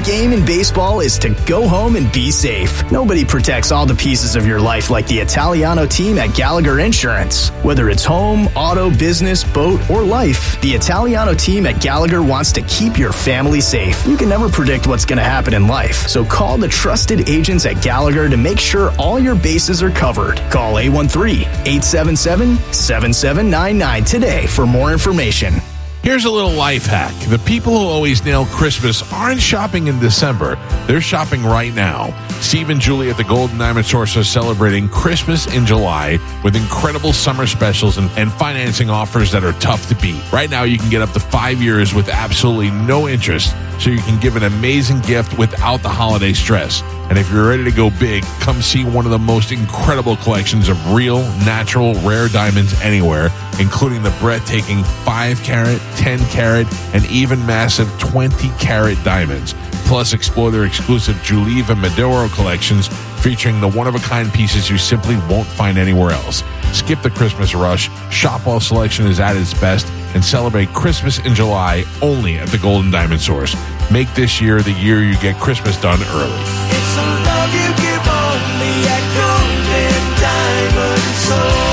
game in baseball is to go home and be safe. Nobody protects all the pieces of your life like the Italiano team at Gallagher Insurance. Whether it's home, auto, business, boat, or life, the Italiano team at Gallagher wants to keep your family safe. You can never predict what's going to happen in life, so call the trusted agents at Gallagher to make sure all your bases are covered. Call 813-877-7799 today for more information. Here's a little life hack. The people who always nail Christmas aren't shopping in December. They're shopping right now. Steve and Julie at the Golden Diamond Source are celebrating Christmas in July with incredible summer specials and financing offers that are tough to beat. Right now, you can get up to 5 years with absolutely no interest, so you can give an amazing gift without the holiday stress. And if you're ready to go big, come see one of the most incredible collections of real, natural, rare diamonds anywhere, including the breathtaking 5-carat, 10-carat, and even massive 20-carat diamonds. Plus, explore their exclusive Julieve and Maduro collections featuring the one-of-a-kind pieces you simply won't find anywhere else. Skip the Christmas rush, shop while selection is at its best, and celebrate Christmas in July only at the Golden Diamond Source. Make this year the year you get Christmas done early. It's the love you give only at Golden Diamond Source.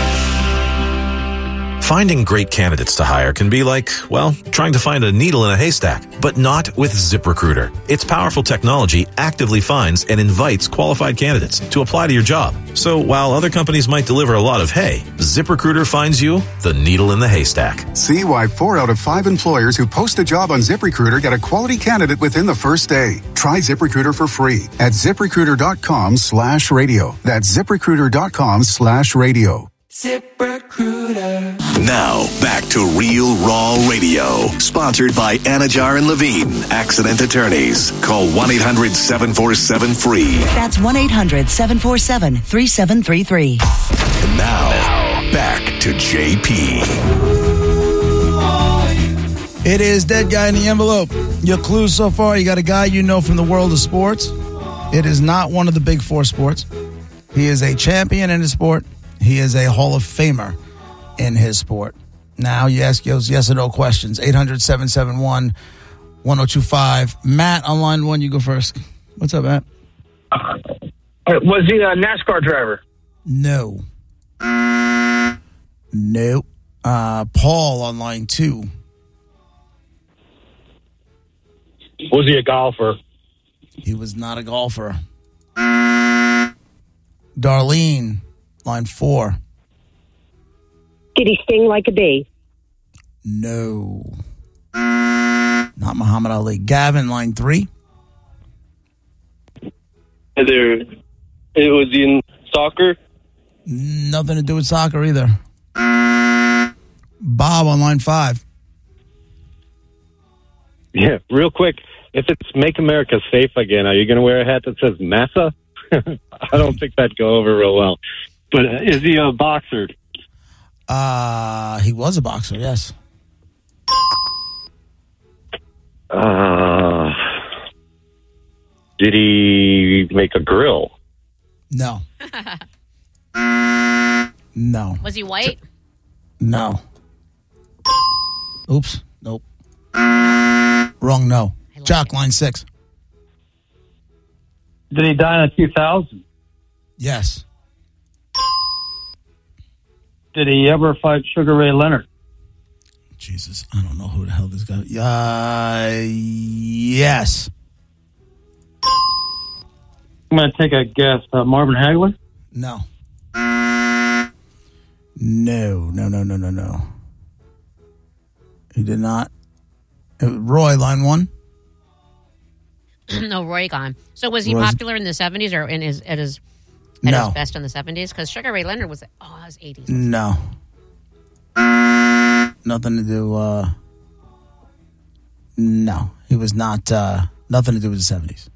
Finding great candidates to hire can be like, well, trying to find a needle in a haystack, but not with ZipRecruiter. Its powerful technology actively finds and invites qualified candidates to apply to your job. So while other companies might deliver a lot of hay, ZipRecruiter finds you the needle in the haystack. See why 4 out of 5 employers who post a job on ZipRecruiter get a quality candidate within the first day. Try ZipRecruiter for free at ZipRecruiter.com/radio. That's ZipRecruiter.com/radio. ZipRecruiter. Now, back to Real Raw Radio. Sponsored by Anajar and Levine, accident attorneys. Call 1-800-747-FREE. That's 1-800-747-3733. And now, back to JP. It is Dead Guy in the Envelope. Your clues so far, you got a guy you know from the world of sports. It is not one of the big 4 sports. He is a champion in his sport. He is a Hall of Famer in his sport. Now you ask those yes or no questions. 800-771-1025. Matt on line 1, you go first. What's up, Matt? Was he a NASCAR driver? No. Nope. Paul on line 2. Was he a golfer? He was not a golfer. Darlene, line 4. Did he sting like a bee? No. Not Muhammad Ali. Gavin, line 3. Was he in soccer? Nothing to do with soccer either. Bob on line 5. Yeah, real quick. If it's Make America Safe Again, are you going to wear a hat that says NASA? I don't think that'd go over real well. But is he a boxer? He was a boxer, yes. Did he make a grill? No. No. Was he white? No. Oops. Nope. Wrong no. Jock, line 6. Did he die in 2000? Yes. Did he ever fight Sugar Ray Leonard? Jesus, I don't know who the hell this guy is. Yes. I'm going to take a guess. Marvin Hagler? No. No. He did not. Roy, line 1. No, Roy gone. So was he popular in the 70s or at his best in the 70s? Because Sugar Ray Leonard was 80s. No. Nothing to do. No, he was not. Nothing to do with the 70s.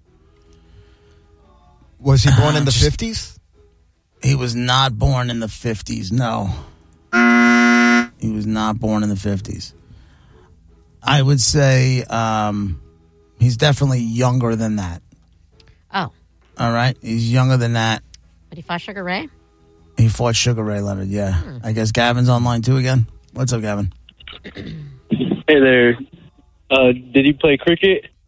Was he born in the 50s? He was not born in the 50s. No. He was not born in the 50s. I would say he's definitely younger than that. Oh. All right. He's younger than that. But he fought Sugar Ray? He fought Sugar Ray Leonard, yeah. I guess Gavin's on line 2 again. What's up, Gavin? Hey there. Did he play cricket?